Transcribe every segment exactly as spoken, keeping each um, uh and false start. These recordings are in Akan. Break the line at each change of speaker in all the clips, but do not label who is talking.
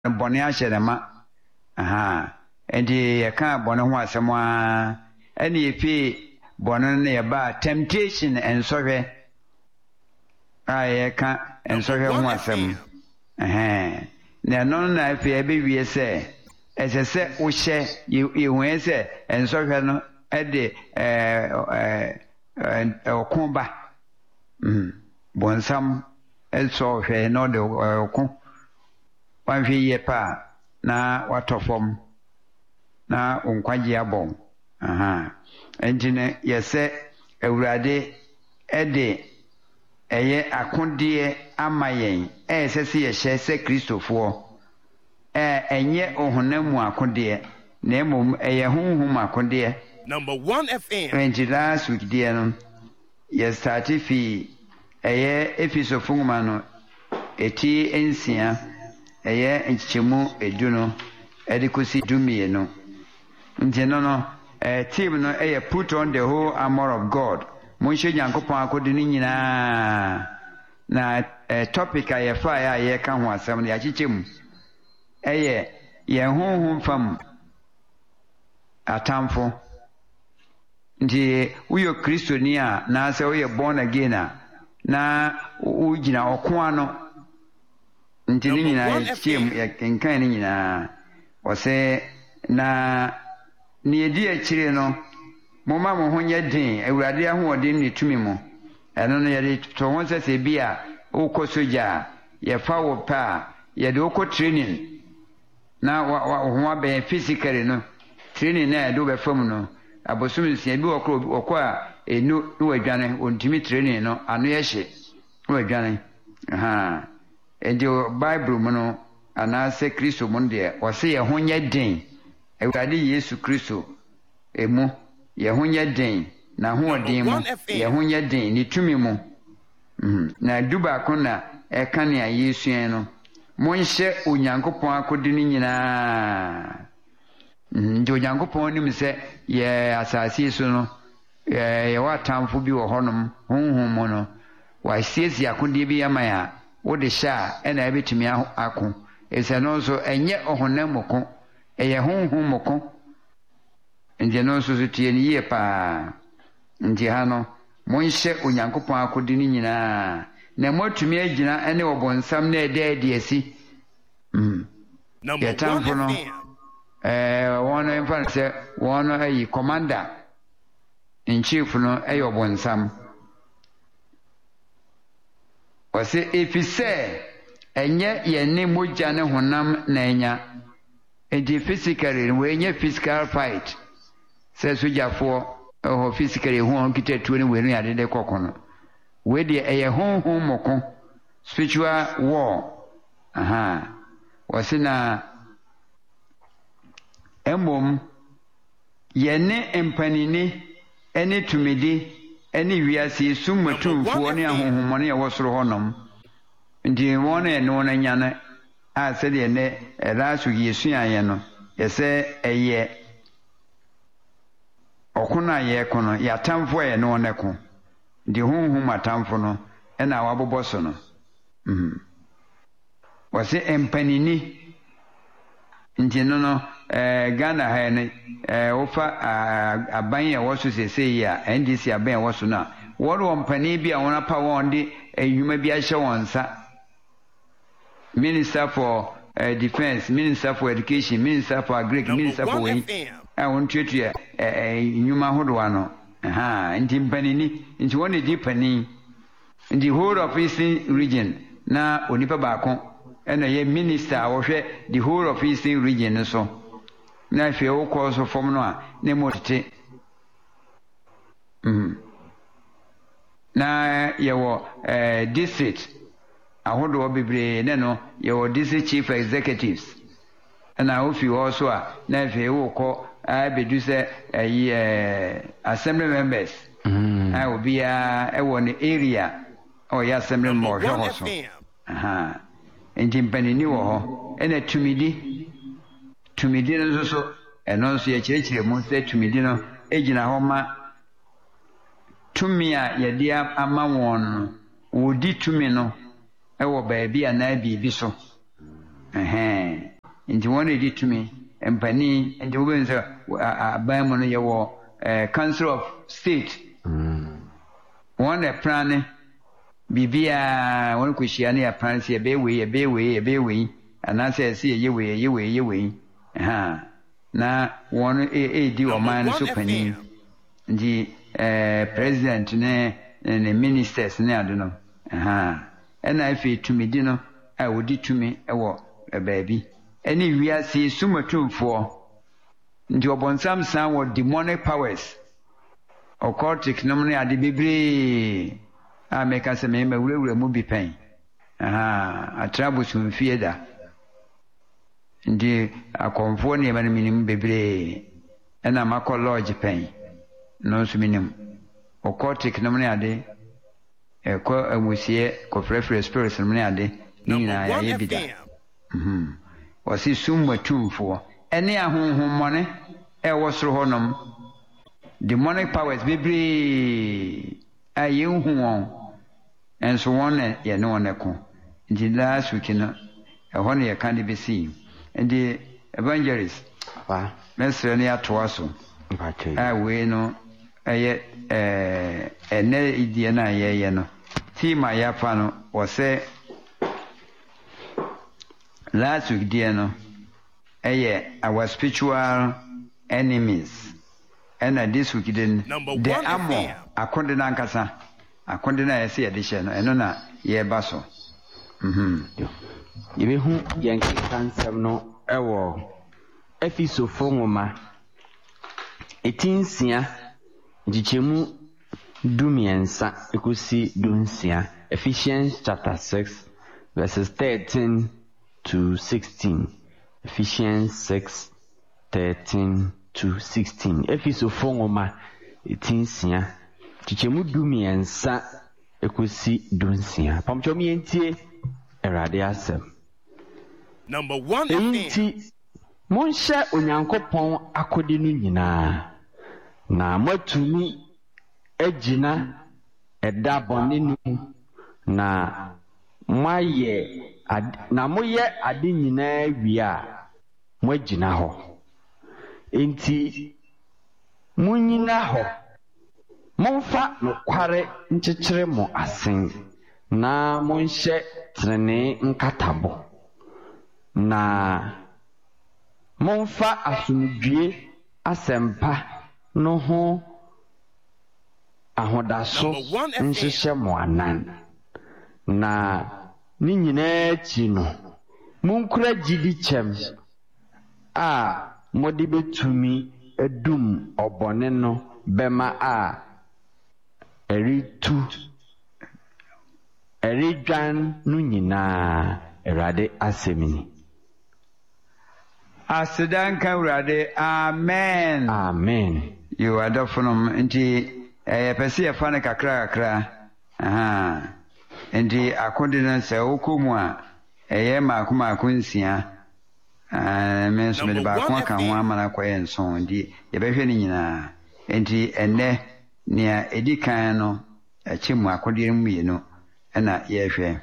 bɔne ahyɛ ne ma aha enti yɛka bɔne ho asɛm a ɛne yɛfie bɔne no yɛba temptation nsɔhwɛ a yɛka nsɔhwɛ ho asɛm ɛhɛn na ɛno na afei ɛbɛwie sɛ ɛsɛ sɛ wohyɛ yɛhue sɛ nsɔhwɛ no ɛde ɔko ba bɔnsam ɛsɔhwɛ na ɔde ɔko wanhwɛ yie pa na watɔ fam na nkwagye abɔ aha enti no yɛsɛ awurade ɛde ɛyɛ akodeɛ ama yɛn ɛsɛ sɛ yɛhyɛ sɛ kristofoɔ ɛ ɛnyɛ ɔhonam mu akodeɛ na mmom ɛyɛ honhom akodeɛ.
Number one F M.
Enti last week deɛ no yɛstarte fi ɛyɛ Efesofo nwoma no eti nsia ɛyɛ nkyɛmu edu no ɛde kosi dumienu nti no no ɛɛ team no ɛyɛ put on the whole armor of God monhyɛ Nyankopɔn akode no nyinaa na ɛɛ topic a yɛfa a yɛka ho asɛm no yɛakyekyɛ mu ɛyɛ yɛn honhom fam atamfo nti woyɛ kristoni a na sɛ woyɛ born again a na wogyina ɔko ano nti ne nyinaa yɛkyɛ mu yɛkenkan ne nyinaa wɔsɛ na ne yɛdi akyire no momma mo ho nyɛ den awurade ahoɔden ne tumi mu ɛno no yɛde to ho sɛ sɛ bi a wokɔ sogya a yɛfa wo pɛ a yɛde wokɔ training na wo ho abɛn physically no training na yɛde wobɛfa mu no abosom nsia bi wɔkɔ a ɛnu ne wadwane ɔntumi training no ano yɛhye ne wadwane aha enti bible mu no anaasɛ kristo mu no deɛ wɔsɛ yɛn ho nyɛ den awurade yesu kristo emu yɛn ho nyɛ den na ahoɔden mu yɛn ho nyɛ den ne tumi mu na du baako na ɛka nea yɛsua no monhyɛ onyankopɔn akode no nyinaa nti onyankopɔn nim sɛ yɛ asase so no yɛwɔ atamfo bi wɔ hɔnom honhom mu no wasiesie akodeɛ bi ama yɛ a wode hyɛ a ɛna ɛbɛtumi ako ɛsɛ no nso ɛnyɛ ɔhonam mu ko ɛyɛ honhom mu ko nti no nso so tie no yie paa nti ha no monhyɛ onyankopɔn akode no nyinaa na moatumi agyina ɛne ɔbɔnsam na ɛda adi asi yɛtamfo no wɔn no mfa no sɛ wɔn no ayi commander in chief no ɛyɛ ɔbɔnsam wɔsɛ ɛfiri sɛ ɛnyɛ yɛne mogya ne honam na ɛnya enti physically wɔnyɛ physical fight sɛ sogyafoɔ ɛhɔ physically ho a kita tuo ne wɛnu ade de kɔkɔ no wei deɛ ɛyɛ honhom mɔko spiritual war aha wɔsɛ na mmom yɛne mpanini ne tumidi ne wiase sum matumfoɔ ne ahohomɔne a ɛwɔ soro hɔnom nti wɔn a ɛne wɔn anyane a sɛdeɛ ne ɛda so yɛsuaeɛ no yɛsɛ ɛyɛ ɔko no a yɛko no yɛatamfo a yɛne wɔn ɛko nti honhom atamfo no ɛna wɔabobɔ so no wɔsɛ mpanini nti no no ɛɛ Ghana ha no ɛɛ wofa aban a ɛwɔ so sesei yi a N D C aban a ɛwɔ so no a wɔn wɔ mpanin bi a wɔn apa wɔn de adwuma bi ahyɛ wɔn nsa minister for uh, defence minister for education minister for agric minister for wei a wɔn tuatua ɛɛ nnwuma ahodoɔ no ɛhaa nti mpanini nti wɔn na di panin nti whole of Eastern region na onipa baako ɛna yɛ minister a wɔhwɛ the whole of Eastern region no so na afei wokɔ so fam no a ne mu tete na yɛwɔ ɛɛ district ahodoɔ bebree ne no yɛwɔ district chief executives ɛna wofi hɔ so a na afei wokɔ abɛdu sɛ ɛyi ɛɛ assembly members a obiara ɛwɔ ne area a ɔyɛ assembly member ɔhwɛ hɔ so nti mpanini wɔ hɔ ɛna tumidi tumidi no nso so ɛno nso yɛkyerɛkyerɛ mu sɛ tumidi no gyina hɔ ma tumi a yɛde ama wɔn no wɔdi tumi no ɛwɔ baabi a na biribi so ɛhɛn nti won edi tumi empani nti wo ben say aban mu no ye wo council of state won e plan bibia won ko hia na ya plan say be we be we be we ana say say ye we ye we ye we ha na won e di o man so pani nti eh president ne ne ministers ne ado no ha ena ife tumi di no a wodi tumi e wo baabi eni wiase sumatumfo nti obonsam san wo demonic powers occultic no ne ade bebre a meka se me mawurawura mu bi pen aha atrabo sumfie da nti akonfo ne ma minim bebre ena makọ lodge pen no so minim occultic no ne ade e ko amusie ko frefre spirits no ne ade ni na ya ye bida mhm wasi summa tumfo ene ahonhommone e wo soro honom demonic powers bebre ayen hu won enso won ye ne won eko nti last week no e ho ne ye kan de besi ndi evangelist ba mesre ne atoa so ah we no eye eh ene idie na ye ye no tima ya fa no wo se last week dia no eye our spiritual enemies and this week then the amo akonde na nkasa akonde na yesi ye de hye no eno na ye ba so mhm
yebe hu yanki kansem no ewo efisofo nwoma etinsia jichemu dumiensa ekosi dunsia Ephesians chapter six verses thirteen to sixteen. Ephesians six thirteen to sixteen. Efisofo nwoma etinsia jichemu dumiensa ekosi dunsia. Pamcho mi entie erade asem.
Number one
enti monsha onyankopon akodi no nyinaa na matumi agina edabone no na maye na moye ade nyinaa wi a moagina ho enti munyina ho monfa nokware nkyekere mo asen na monshe trene nkatabo na monfa asumdue asempa no ho ahodaso nhyehyɛ mo anan na ni nyinaa chi no munkura gidi kyem a modi betumi edum obone no bema a eritu eridwan no nyinaa erade asemini
Asidanka urade amen
amen
you are the phone nti eh pese e fa ne kakra kakra aha nti akonde na se okumu a eye ma akoma akonsia eh me so me ba kon kan ho amana koye nso nti ye behwe ni nyina nti enne nia edikan no achimu akonde mu yi no na ye hwe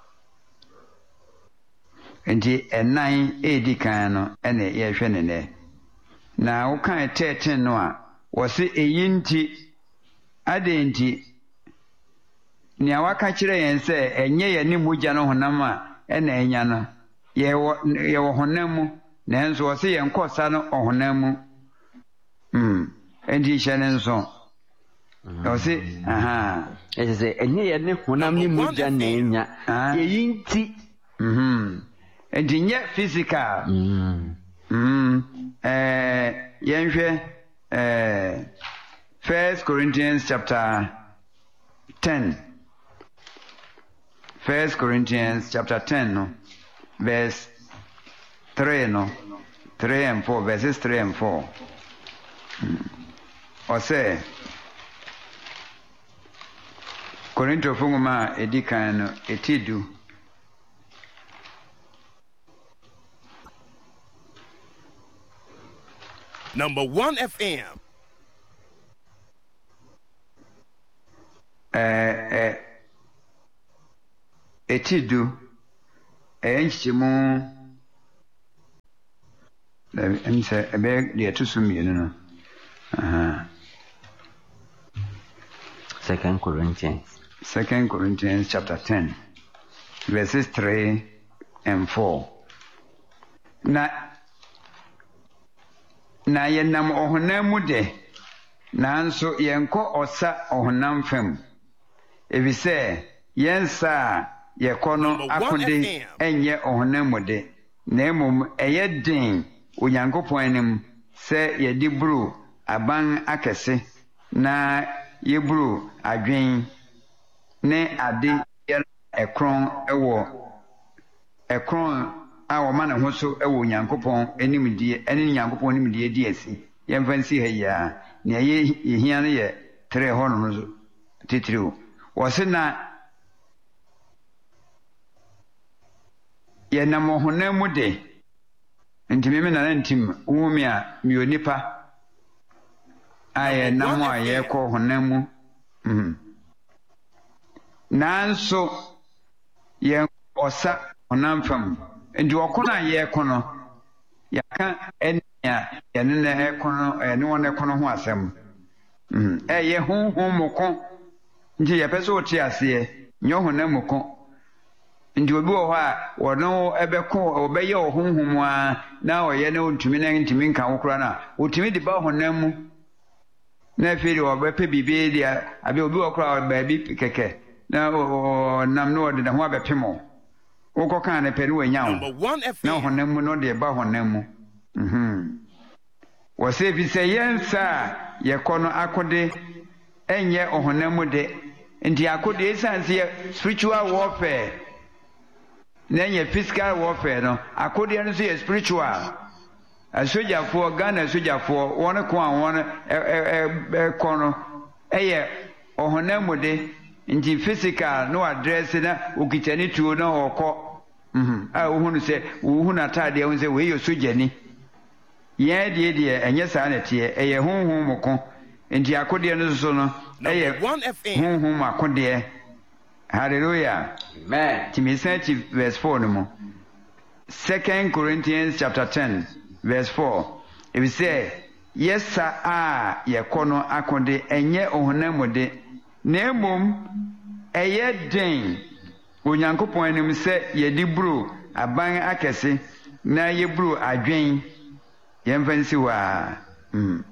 nti enan edikan no ene ye hwe ne ne na wo kan thirteen no a wo se eyinti adenti ni awaka kire yen se enye ye ni mugya no honam a ena enya no ye wo ye wo honam mu na enso wo se ye nkosa no honam mu mm endi hye ne nso wo se aha
ese se enye ye ni honam ni mugya na enya eyinti
mhm endi nye physical
mm
mm eh yenhwe eh First Corinthians chapter ten. First Corinthians chapter ten, no? Verse three, no? Three and four, verses three and four. Hmm. Or say, Corinto funguma edikan etidu.
Number one F M.
Eh eh etidu enchimu em say ebe de to so mienu no aha
Second Corinthians
Second Corinthians chapter ten verses three and four. Na na yenam ohonam mu de nanso yenko osa ohonam fam ebise yensa yekono akode enye ohonam mu de na emom eye din onyankopon anim se yedi buru aban akese na yeburu adwen ne ade ekron ewo ekron a wo ma ne ho so ewo nyankopon animdie ene nyankopon animdie di asi yemfansi ha ya ne ye hia ne ye tre ho no so titiriu wo se na ye na mo honam mu de ntimi me na ntim wo mi a mi onipa aye na mo aye ko honam mu mhm nanso ye osa honam fam ndi okona ye kono yaka enya ye ne ne kono ene wona kono ho asem mhm eh ye honhom moko ndi ye pese oti ase nyo honam moko ndi obi wo ha wono ebeko obeye honhom a na oye ne ntumi na ntumi nka wokura na otumi di ba honam mu na feri obepe bibi dia abi obi wokura ba bi keke na nam no de ho abepemo woko kan ne pere wanyawo na honam mu no de ba honam mu mhm wo se bi se yensa ye kono akode enye ohonam mu de nti akode esanse spiritual warfare na enye physical warfare no akode no so spiritual asoja fo Ghana asoja fo won ko an won e kono eye ohonam mu de nti physical no address na okitani tuo na okọ mhm a ohunu se ohunu atade ehun se we yo sojani ye de de enye sa na tie eye honhom moko nti akode no so no eye honhom akode hallelujah
amen
Timothy verse four no mo Second Corinthians chapter ten verse four it say yes a ye kono akode enye ohonam de na emom eye den onyankopon anim se yedi buru aban akese na ye buru adwen yemfansi wa mm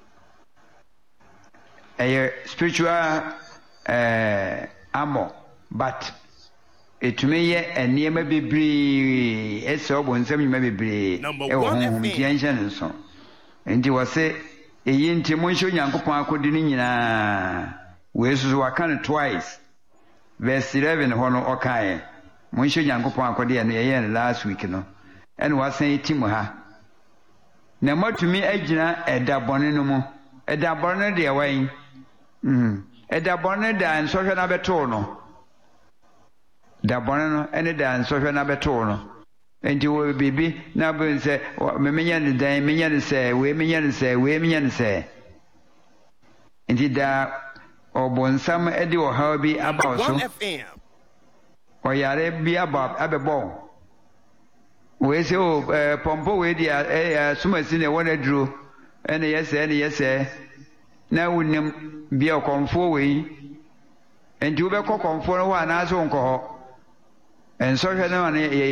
eye spiritual eh amo but etumi ye eniema bebri eso bo nsem nyima bebri e wo honhom tianhye nso enti wo se eyi nti mo nso onyankopon akodi ni nyina wesu wakane twice verse eleven hono okae muncho nyankopon akode ya no ye last week no ene wasan timu ha na matumi agina edabone no mu edabone de wan mhm edabone da nsohwe na beto no dabone no ene da nsohwe na beto no enti wo bibi na be se memenya ne dan menya ne se we menya ne se we menya ne se enti da obonsam edi o ha bi aba so o yare bi aba abebo we se o pompo we di sumasi ne wona duro ene yese ene yese na wunim bi o konfo we enti wo be konfo no wa na so nko ho enso hwe na